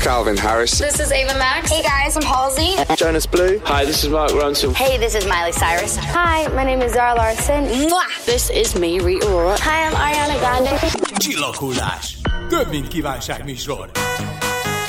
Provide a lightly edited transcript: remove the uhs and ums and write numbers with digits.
Calvin Harris. This is Ava Max. Hey guys, I'm Halsey. Jonas Blue. Hi, this is Mark Ronson. Hey, this is Miley Cyrus. Hi, my name is Zara Larsson. Mwah! This is me, Rita Ora. Hi, I'm Ariana Grande. Csillaghullás. Több, mint kívánságműsor.